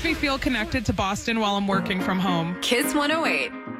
makes me feel connected to Boston while I'm working from home. Kids 108.